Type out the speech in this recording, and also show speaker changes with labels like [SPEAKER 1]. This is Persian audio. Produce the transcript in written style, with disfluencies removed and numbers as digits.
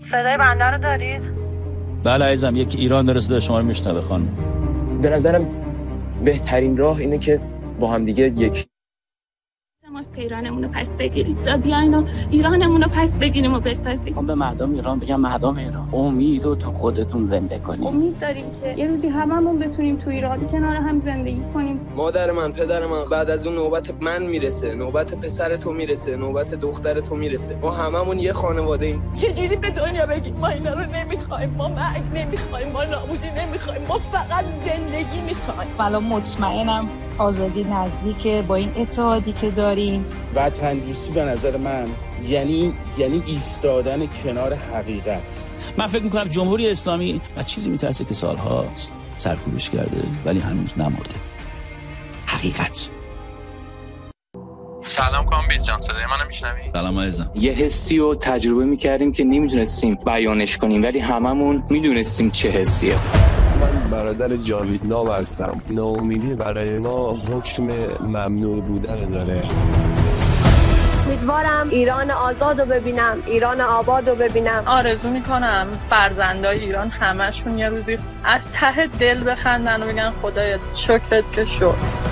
[SPEAKER 1] صدای بنده رو دارید؟
[SPEAKER 2] بله عزیزم، یکی ایران داره صدای شما رو میشنوه خانم.
[SPEAKER 3] به نظرم بهترین راه اینه که با هم دیگه یک
[SPEAKER 4] ماست که ایرانمون رو پس بگیریم و بیاین و ایرانمون رو پس بگیریم و بسازیم.
[SPEAKER 5] من به مردم ایران بگم مردم ایران امید رو تو خودتون زنده کنید.
[SPEAKER 4] امید داریم که یه روزی هممون بتونیم تو ایران کنار هم زندگی کنیم.
[SPEAKER 3] مادر من، پدر من، بعد از اون نوبت من میرسه، نوبت پسر تو میرسه، نوبت دختر تو میرسه. ما هممون یه خانواده ایم.
[SPEAKER 6] چجوری به دنیا بگیم ما اینا رو نمیخوایم، ما مرگ نمیخوایم، ما نابودی نمیخوایم، ما فقط زندگی میخوایم.
[SPEAKER 7] الان مطمئنم آزادی نزدیکه با این اتحادی که داریم.
[SPEAKER 8] وطن دوستی به نظر من یعنی ایستادن کنار حقیقت.
[SPEAKER 2] من فکر میکنم جمهوری اسلامی از چیزی میترسه که سالهاست سرکوبش کرده ولی هنوز نمرده. حقیقت.
[SPEAKER 9] سلام کامبیز جان، صدای منو میشنوی؟
[SPEAKER 2] سلام عزیزم.
[SPEAKER 5] یه حسی رو تجربه میکردیم که نمیدونستیم بیانش کنیم ولی هممون میدونستیم چه حسیه.
[SPEAKER 10] من برادر جاوید نام هستم. ناامیدی برای ما حکم ممنوع بودن داره.
[SPEAKER 1] امیدوارم ایران آزاد رو ببینم، ایران آباد رو ببینم.
[SPEAKER 6] آرزو میکنم فرزندای ایران همشون یه روزی از ته دل بخندن و بگن خدایا شکرت که شد.